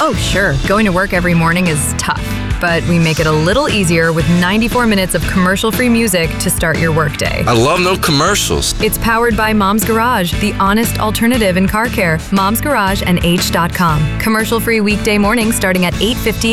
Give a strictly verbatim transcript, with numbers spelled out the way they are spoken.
Oh, sure. Going to work every morning is tough, but we make it a little easier with ninety-four minutes of commercial-free music to start your workday. I love no commercials. It's powered by Mom's Garage, the honest alternative in car care. Mom's Garage and H dot com. Commercial-free weekday mornings starting at eight fifty